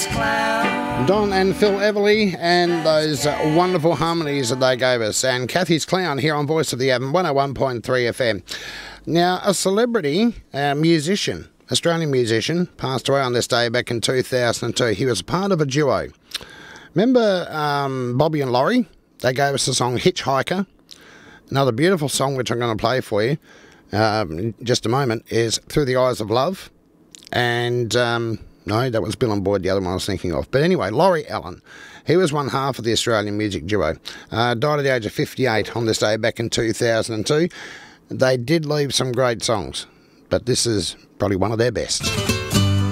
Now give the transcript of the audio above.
Don and Phil Everly and those wonderful harmonies that they gave us. And Kathy's Clown here on Voice of the Avon, 101.3 FM. Now, a celebrity musician, Australian musician, passed away on this day back in 2002. He was part of a duo. Remember Bobby and Laurie? They gave us the song Hitchhiker. Another beautiful song which I'm going to play for you in just a moment is Through the Eyes of Love. And no, that was Bill and Boyd, the other one I was thinking of. But anyway, Laurie Allen, he was one half of the Australian music duo. Died at the age of 58 on this day back in 2002. They did leave some great songs, but this is probably one of their best.